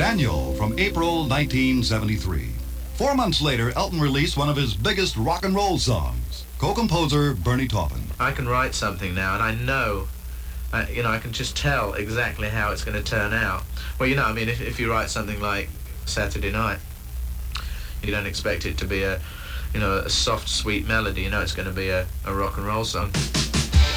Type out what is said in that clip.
Manual from April 1973. 4 months later, Elton released one of his biggest rock and roll songs. Co-composer Bernie Taupin. I can write something now, and I know, I can just tell exactly how it's going to turn out. Well, if you write something like Saturday Night, you don't expect it to be a soft, sweet melody. You know it's going to be a rock and roll song.